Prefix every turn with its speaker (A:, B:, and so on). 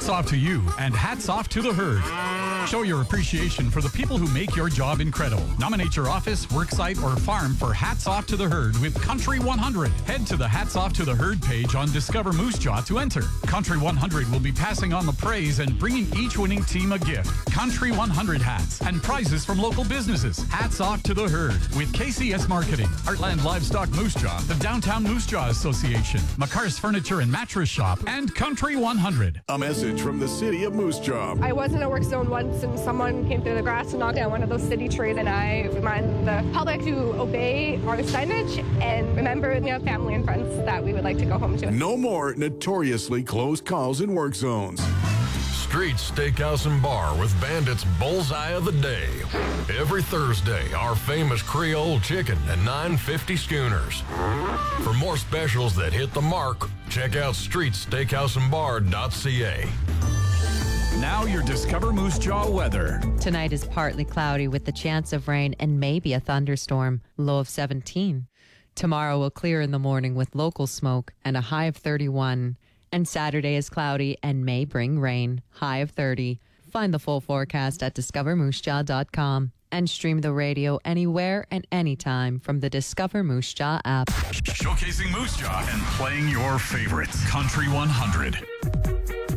A: Hats off to you and hats off to the herd. Show your appreciation for the people who make your job incredible. Nominate your office, worksite, or farm for Hats Off to the Herd with Country 100. Head to the Hats Off to the Herd page on Discover Moose Jaw to enter. Country 100 will be passing on the praise and bringing each winning team a gift. Country 100 hats and prizes from local businesses. Hats Off to the Herd with KCS Marketing, Heartland Livestock Moose Jaw, the Downtown Moose Jaw Association, McCar's Furniture and Mattress Shop, and Country 100.
B: A message from the city of Moose Jaw.
C: I was in a work zone once and someone came through the grass and knocked down one of those city trees, and I remind the public to obey our signage and remember we have family and friends that we would like to go home to.
B: No more notoriously close calls in work zones.
D: Street Steakhouse and Bar with Bandit's Bullseye of the Day. Every Thursday, our famous Creole chicken and 950 schooners. For more specials that hit the mark, check out streetsteakhouseandbar.ca.
A: Now your Discover Moose Jaw weather.
E: Tonight is partly cloudy with the chance of rain and maybe a thunderstorm, low of 17. Tomorrow will clear in the morning with local smoke and a high of 31. And Saturday is cloudy and may bring rain, high of 30. Find the full forecast at discovermoosejaw.com and stream the radio anywhere and anytime from the Discover Moose Jaw app.
A: Showcasing Moose Jaw and playing your favorites. Country 100.